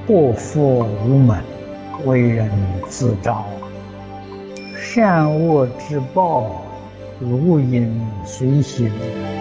祸福无门，为人自招。善恶之报，如影随形。